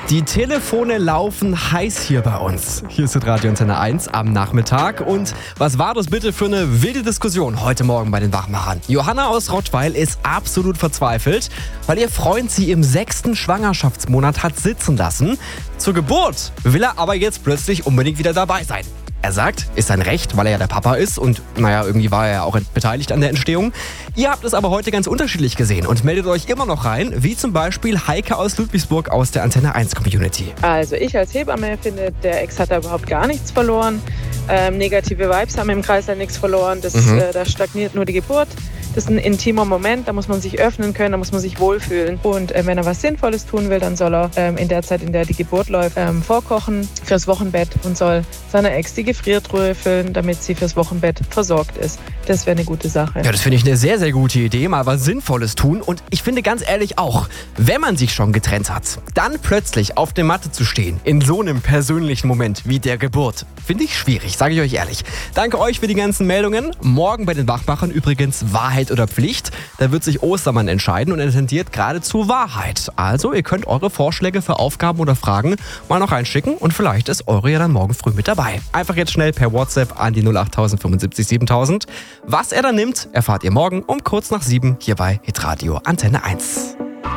Die Telefone laufen heiß hier bei uns. Hier ist Radio Antenne 1 am Nachmittag. Und was war das bitte für eine wilde Diskussion heute Morgen bei den Wachmachern? Johanna aus Rottweil ist absolut verzweifelt, weil ihr Freund sie im 6. Schwangerschaftsmonat hat sitzen lassen. Zur Geburt will er aber jetzt plötzlich unbedingt wieder dabei sein. Er sagt, ist sein Recht, weil er ja der Papa ist und irgendwie war er ja auch beteiligt an der Entstehung. Ihr habt es aber heute ganz unterschiedlich gesehen und meldet euch immer noch rein, wie zum Beispiel Heike aus Ludwigsburg aus der Antenne 1 Community. Also ich als Hebamme finde, der Ex hat da überhaupt gar nichts verloren. Negative Vibes haben im Kreislauf nichts verloren. Da stagniert nur die Geburt. Das ist ein intimer Moment, da muss man sich öffnen können, da muss man sich wohlfühlen. Und wenn er was Sinnvolles tun will, dann soll er in der Zeit, in der die Geburt läuft, vorkochen fürs Wochenbett und soll seiner Ex die Gefriertruhe füllen, damit sie fürs Wochenbett versorgt ist. Das wäre eine gute Sache. Ja, das finde ich eine sehr, sehr gute Idee, mal was Sinnvolles tun. Und ich finde ganz ehrlich auch, wenn man sich schon getrennt hat, dann plötzlich auf der Matte zu stehen, in so einem persönlichen Moment wie der Geburt, finde ich schwierig, sage ich euch ehrlich. Danke euch für die ganzen Meldungen. Morgen bei den Wachmachern übrigens Wahrheit oder Pflicht. Da wird sich Ostermann entscheiden und er tendiert gerade zur Wahrheit. Also ihr könnt eure Vorschläge für Aufgaben oder Fragen mal noch reinschicken und vielleicht ist eure ja dann morgen früh mit dabei. Einfach jetzt schnell per WhatsApp an die 08000 75 7000. Was er dann nimmt, erfahrt ihr morgen um kurz nach 7 hier bei Hitradio Antenne 1.